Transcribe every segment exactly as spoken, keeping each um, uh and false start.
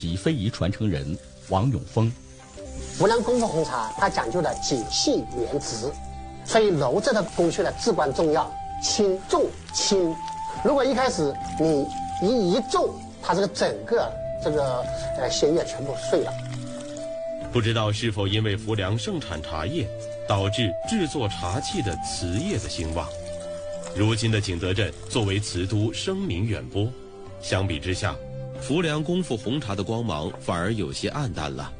及非遗传承人王永峰。 浮梁功夫红茶它讲究的紧细绵直，所以揉制的工序呢至关重要，轻重轻。如果一开始你一一重，它这个整个这个呃鲜叶全部碎了。 不知道是否因为浮梁盛产茶叶，导致制作茶器的瓷业的兴旺。如今的景德镇作为瓷都，声名远播，相比之下，浮梁功夫红茶的光芒反而有些暗淡了。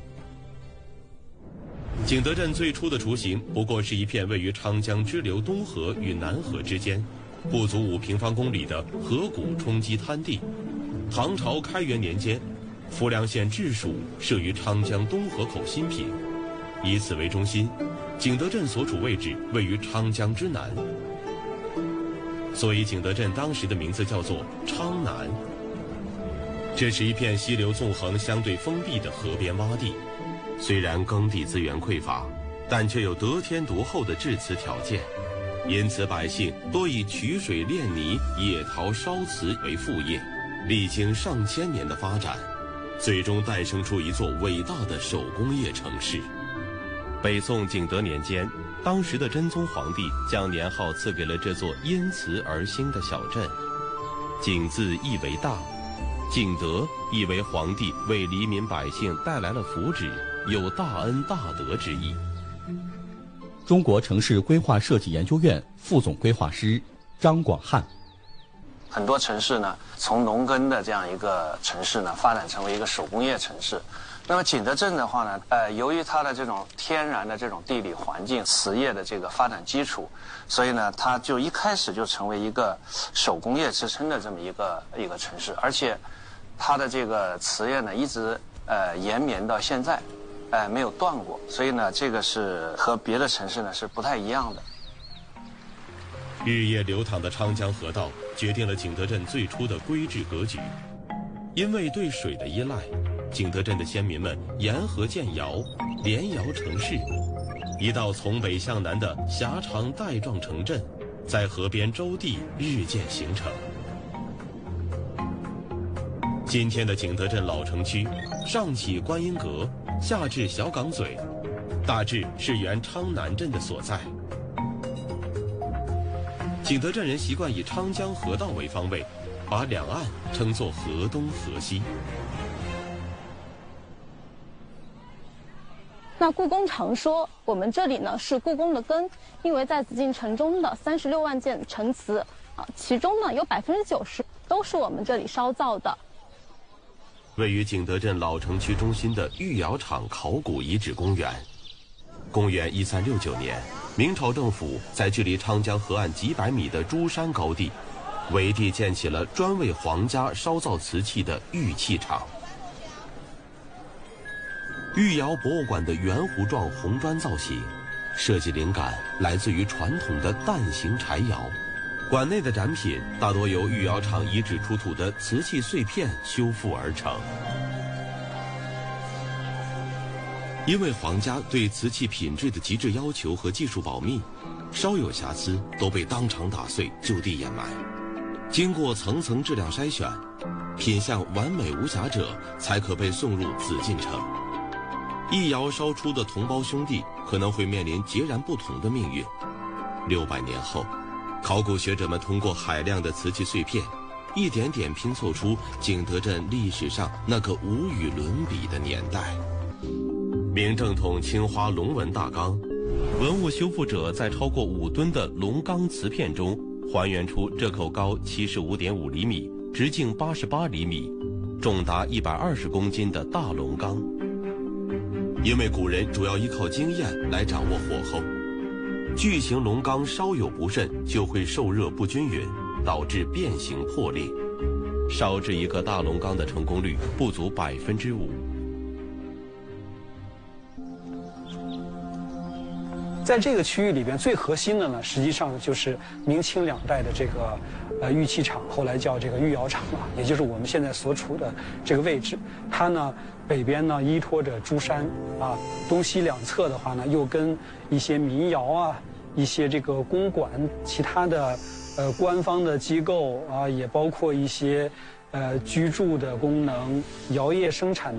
景德镇最初的雏形不过是一片位于长江支流东河与南河之间，不足五平方公里的河谷冲积滩地。唐朝开元年间，浮梁县治署设于长江东河口新坪，以此为中心，景德镇所处位置位于长江之南，所以景德镇当时的名字叫做昌南。这是一片溪流纵横、相对封闭的河边洼地，虽然耕地资源匮乏，但却有得天独厚的制瓷条件，因此百姓多以取水炼泥、冶陶烧瓷为副业，历经上千年的发展，最终诞生出一座伟大的手工业城市。北宋景德年间，当时的真宗皇帝将年号赐给了这座因瓷而兴的小镇。景字意为大，景德意为皇帝为黎民百姓带来了福祉，有大恩大德之意。 中国城市规划设计研究院副总规划师张广汉。 很多城市呢，从农耕的这样一个城市呢，发展成为一个手工业城市。那么景德镇的话呢，呃，由于它的这种天然的这种地理环境、瓷业的这个发展基础，所以呢，它就一开始就成为一个手工业支撑的这么一个一个城市，而且它的这个瓷业呢，一直呃延绵到现在，呃没有断过，所以呢，这个是和别的城市呢是不太一样的。 日夜流淌的长江河道决定了景德镇最初的规制格局。因为对水的依赖，景德镇的先民们沿河建窑，连窑成市，一道从北向南的狭长带状城镇在河边洲地日渐形成。今天的景德镇老城区，上起观音阁，下至小港嘴，大致是原昌南镇的所在。景德镇人习惯以昌江河道为方位，把两岸称作河东河西。 那故宫常说，我们这里呢是故宫的根，因为在紫禁城中的三十六万件陈瓷啊，其中呢有百分之九十都是我们这里烧造的。 位于景德镇老城区中心的御窑厂考古遗址公园，公元一三六九年，明朝政府在距离长江河岸几百米的珠山高地，围地建起了专为皇家烧造瓷器的玉器厂。御窑博物馆的圆弧状红砖造型，设计灵感来自于传统的蛋形柴窑。馆内的展品大多由御窑厂遗址出土的瓷器碎片修复而成。因为皇家对瓷器品质的极致要求和技术保密，稍有瑕疵都被当场打碎，就地掩埋。经过层层质量筛选，品相完美无瑕者才可被送入紫禁城。一窑烧出的同胞兄弟可能会面临截然不同的命运。六百年后，考古学者们通过海量的瓷器碎片，一点点拼凑出景德镇历史上那个无与伦比的年代。明正统青花龙纹大缸，文物修复者在超过五吨的龙钢瓷片中，还原出这口高七十五点五厘米、直径八十八厘米、重达一百二十公斤的大龙缸。因为古人主要依靠经验来掌握火候，巨型龙缸稍有不慎就会受热不均匀，导致变形破裂。烧制一个大龙缸的成功率不足百分之五。 在这个区域里边，最核心的呢，实际上就是明清两代的这个呃玉器厂，后来叫这个御窑厂了，也就是我们现在所处的这个位置。它呢北边呢依托着珠山啊，东西两侧的话呢，又跟一些民窑啊、一些这个公馆、其他的呃官方的机构啊，也包括一些呃居住的功能、窑业生产的。